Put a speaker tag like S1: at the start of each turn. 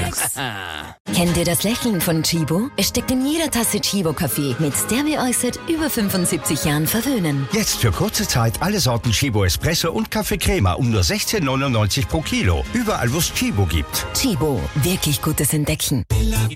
S1: Relax. Kennt ihr das Lächeln von Chibo? Es steckt in jeder Tasse Chibo-Kaffee, mit der wir euch seit über 75 Jahren verwöhnen.
S2: Jetzt für kurze Zeit alle Sorten Chibo Espresso und Kaffee Crema um nur 16,99 pro Kilo. Überall, wo es Chibo gibt.
S1: Chibo, wirklich gutes Entdecken.